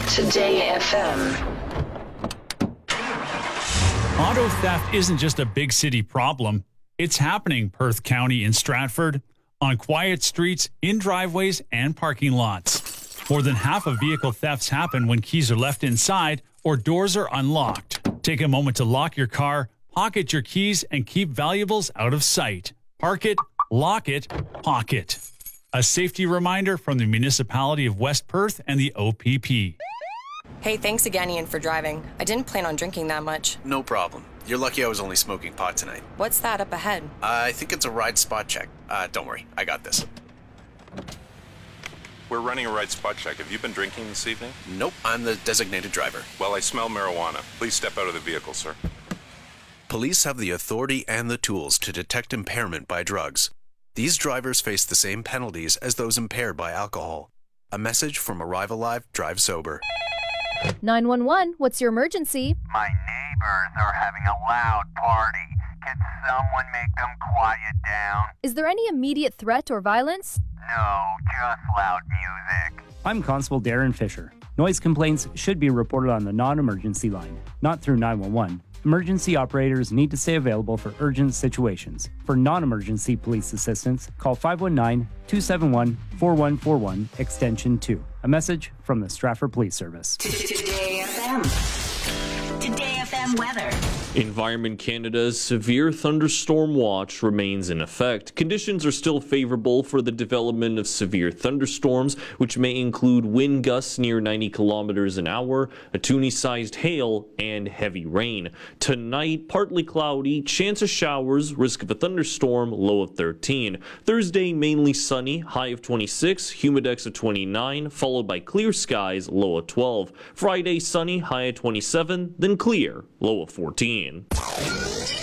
Today FM. Auto theft isn't just a big city problem. It's happening Perth County in Stratford, on quiet streets, in driveways, and parking lots. More than half of vehicle thefts happen when keys are left inside or doors are unlocked. Take a moment to lock your car, pocket your keys, and keep valuables out of sight. Park it, lock it, pocket. A safety reminder from the municipality of West Perth and the OPP. Hey, thanks again, Ian, for driving. I didn't plan on drinking that much. No problem. You're lucky I was only smoking pot tonight. What's that up ahead? I think it's a ride spot check. Don't worry, I got this. We're running a ride spot check. Have you been drinking this evening? Nope, I'm the designated driver. Well, I smell marijuana. Please step out of the vehicle, sir. Police have the authority and the tools to detect impairment by drugs. These drivers face the same penalties as those impaired by alcohol. A message from Arrive Alive, Drive Sober. 911, what's your emergency? My neighbors are having a loud party. Can someone make them quiet down? Is there any immediate threat or violence? No, just loud music. I'm Constable Darren Fisher. Noise complaints should be reported on the non-emergency line, not through 911. Emergency operators need to stay available for urgent situations. For non-emergency police assistance, call 519-271-4141, extension 2. A message from the Stratford Police Service. Today FM. Today FM weather. Environment Canada's severe thunderstorm watch remains in effect. Conditions are still favorable for the development of severe thunderstorms, which may include wind gusts near 90 kilometers an hour, a Toonie-sized hail, and heavy rain. Tonight, partly cloudy, chance of showers, risk of a thunderstorm, low of 13. Thursday, mainly sunny, high of 26, humidex of 29, followed by clear skies, low of 12. Friday, sunny, high of 27, then clear, low of 14.